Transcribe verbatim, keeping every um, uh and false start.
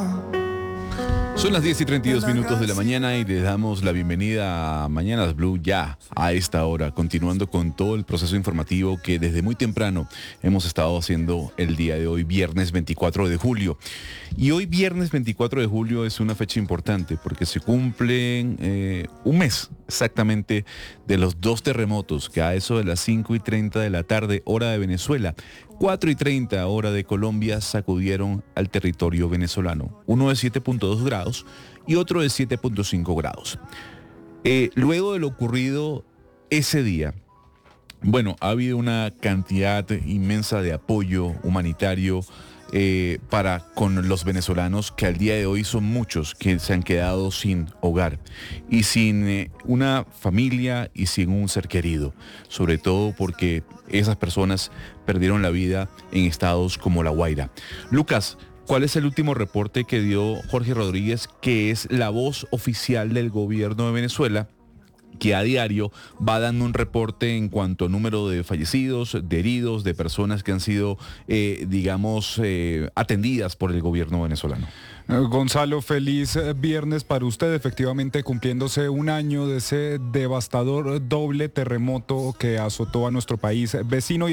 Son las diez y treinta y dos minutos de la mañana y le damos la bienvenida a Mañanas Blue ya a esta hora, continuando con todo el proceso informativo que desde muy temprano hemos estado haciendo el día de hoy, viernes veinticuatro de julio. Y hoy viernes veinticuatro de julio es una fecha importante porque se cumplen eh, un mes exactamente de los dos terremotos que a eso de las cinco y treinta de la tarde, hora de Venezuela, cuatro y treinta hora de Colombia, sacudieron al territorio venezolano. Uno de siete punto dos grados y otro de siete punto cinco grados. Eh, luego de lo ocurrido ese día, bueno, ha habido una cantidad inmensa de apoyo humanitario eh, para con los venezolanos, que al día de hoy son muchos que se han quedado sin hogar y sin eh, una familia y sin un ser querido, sobre todo porque esas personas perdieron la vida en estados como La Guaira. Lucas, ¿cuál es el último reporte que dio Jorge Rodríguez, que es la voz oficial del gobierno de Venezuela, que a diario va dando un reporte en cuanto a número de fallecidos, de heridos, de personas que han sido, eh, digamos, eh, atendidas por el gobierno venezolano? Gonzalo, feliz viernes para usted, efectivamente cumpliéndose un año de ese devastador doble terremoto que azotó a nuestro país vecino.